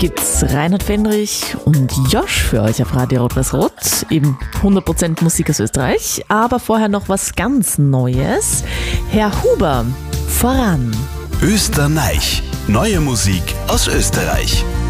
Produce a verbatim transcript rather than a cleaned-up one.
gibt's Reinhard Fendrich und Josh für euch auf Radio Rot-Weiß-Rot. Eben hundert Prozent Musik aus Österreich. Aber vorher noch was ganz Neues. Herr Huber, voran. Österreich. Neue Musik aus Österreich.